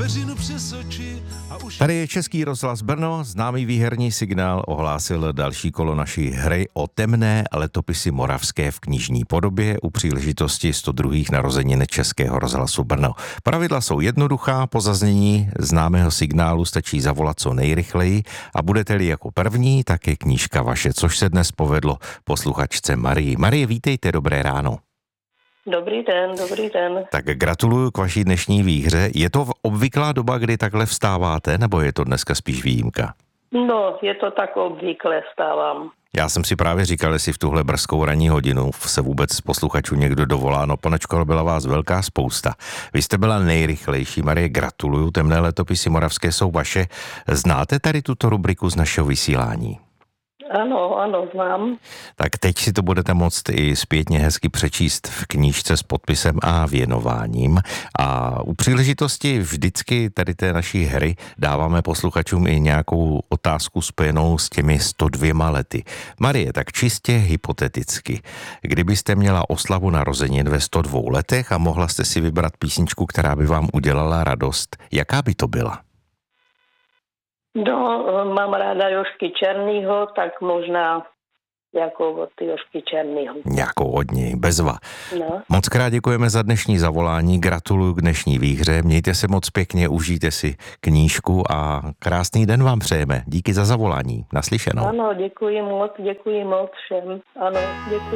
peřinu přes oči a už... Tady je Český rozhlas Brno, známý výherní signál ohlásil další kolo naší hry o temné letopisy moravské v knižní podobě u příležitosti 102. narozenin Českého rozhlasu Brno. Pravidla jsou jednoduchá, po zaznění známého signálu stačí zavolat co nejrychleji a budete-li jako první, tak je knížka vaše, což se dnes povedlo posluchačce Marii. Marie, vítejte, dobré ráno. Dobrý den. Tak gratuluju k vaší dnešní výhře. Je to obvyklá doba, kdy takhle vstáváte, nebo je to dneska spíš výjimka? No, je to tak obvykle, vstávám. Já jsem si právě říkal, jestli v tuhle brzkou ranní hodinu se vůbec z posluchačů někdo dovolá. No, panečko, byla vás velká spousta. Vy jste byla nejrychlejší, Marie, gratuluju. Temné letopisy moravské jsou vaše. Znáte tady tuto rubriku z našeho vysílání? Ano, znám. Tak teď si to budete moct i zpětně hezky přečíst v knížce s podpisem a věnováním. A u příležitosti vždycky tady té naší hry dáváme posluchačům i nějakou otázku spojenou s těmi 102 lety. Marie, tak čistě hypoteticky, kdybyste měla oslavu narozenin ve 102 letech a mohla jste si vybrat písničku, která by vám udělala radost, jaká by to byla? No, mám ráda Jožky Černýho, tak možná jako od Jožky Černýho. Nějakou od něj, bezva. No. Moc krát děkujeme za dnešní zavolání, gratuluju k dnešní výhře, mějte se moc pěkně, užijte si knížku a krásný den vám přejeme. Díky za zavolání, naslyšenou. Ano, děkuji moc všem. Ano, děkuji.